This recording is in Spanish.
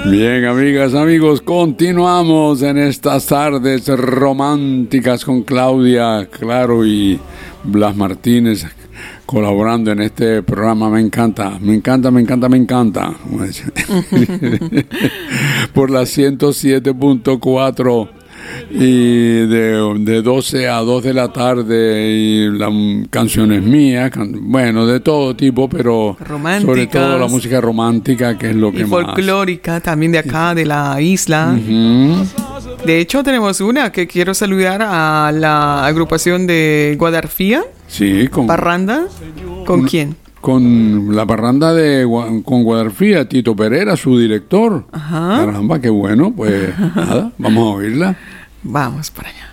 Bien, amigas, amigos, continuamos en estas tardes románticas con Claudia Claro y Blas Martínez colaborando en este programa. Me encanta. Por la 107.4 y de 12 a 2 de la tarde y canciones mías, bueno, de todo tipo, pero sobre todo la música romántica, que es lo que más. Y folclórica también de acá, de la isla. Uh-huh. De hecho, tenemos una que quiero saludar a la agrupación de Guadarfía. Sí, con Parranda. ¿Con quién? Con la parranda con Guadarfía, Tito Pereira, su director. Ajá. Caramba, qué bueno. Pues nada, vamos a oírla. Vamos para allá.